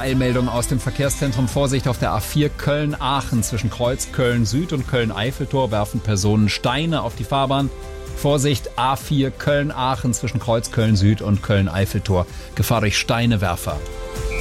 Eilmeldung aus dem Verkehrszentrum. Vorsicht auf der A4 Köln-Aachen zwischen Kreuz Köln-Süd und Köln-Eiffeltor werfen Personen Steine auf die Fahrbahn. Vorsicht A4 Köln-Aachen zwischen Kreuz Köln-Süd und Köln-Eiffeltor. Gefahr durch Steinewerfer.